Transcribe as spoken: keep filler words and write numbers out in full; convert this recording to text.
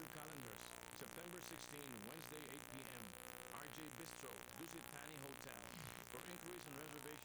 your calendars. September sixteenth, Wednesday, eight p m R J Bistro, Dusit Thani Hotel. For inquiries and reservations,